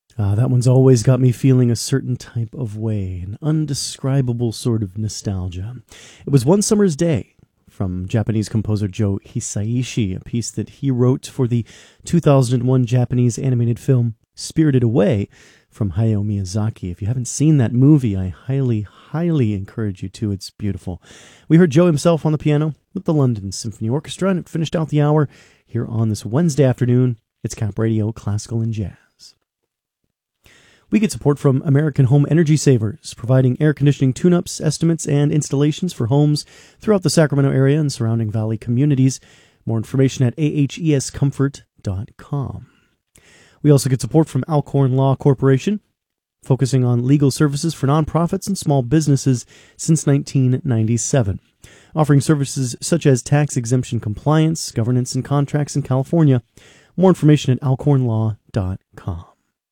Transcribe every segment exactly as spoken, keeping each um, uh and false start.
Ah, that one's always got me feeling a certain type of way, an undescribable sort of nostalgia. It was One Summer's Day from Japanese composer Joe Hisaishi, a piece that he wrote for the two thousand one Japanese animated film Spirited Away from Hayao Miyazaki. If you haven't seen that movie, I highly, highly encourage you to. It's beautiful. We heard Joe himself on the piano with the London Symphony Orchestra, and it finished out the hour here on this Wednesday afternoon. It's Cap Radio Classical and Jazz. We get support from American Home Energy Savers, providing air conditioning tune-ups, estimates, and installations for homes throughout the Sacramento area and surrounding valley communities. More information at a h e s comfort dot com. We also get support from Alcorn Law Corporation, focusing on legal services for nonprofits and small businesses since nineteen ninety-seven, offering services such as tax exemption compliance, governance, and contracts in California. More information at alcorn law dot com.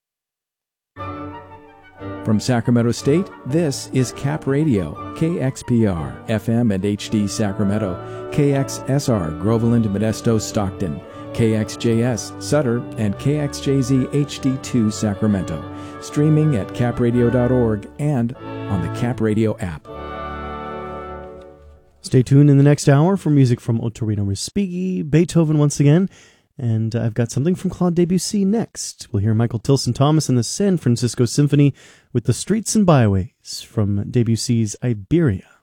From Sacramento State, this is Cap Radio, K X P R, F M and H D Sacramento, K X S R, Groveland, Modesto, Stockton, K X J S, Sutter, and K X J Z H D two Sacramento, streaming at cap radio dot org and on the Cap Radio app. Stay tuned in the next hour for music from Ottorino Respighi, Beethoven once again, and I've got something from Claude Debussy next. We'll hear Michael Tilson Thomas and the San Francisco Symphony with The Streets and Byways from Debussy's Iberia.